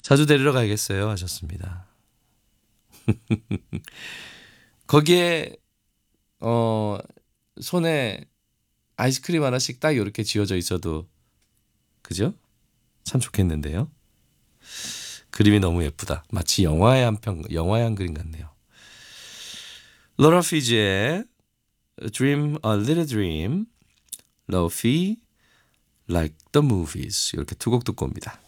자주 데리러 가야겠어요 하셨습니다. 거기에 손에 아이스크림 하나씩 딱 이렇게 쥐어져 있어도 그죠? 참 좋겠는데요. 그림이 너무 예쁘다. 마치 영화의 한 그림 같네요. 로라 피지의 Dream a Little Dream, 러피 Like the Movies 이렇게 두 곡 듣고 옵니다.